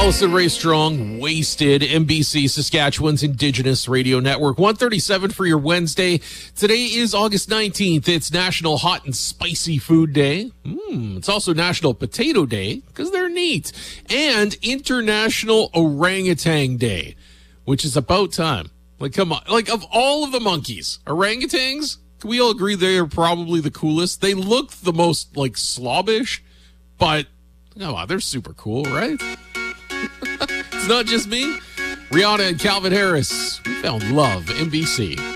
Allison Ray Strong, Wasted, NBC Saskatchewan's Indigenous Radio Network. 1:37 for your Wednesday. Today is August 19th. It's National Hot and Spicy Food Day. It's also National Potato Day, because they're neat. And International Orangutan Day, which is about time. Like, come on. Like, of all of the monkeys, orangutans, can we all agree they are probably the coolest? They look the most, like, slobbish, but, come on, they're super cool, right? It's not just me. Rihanna and Calvin Harris, we found love. NBC.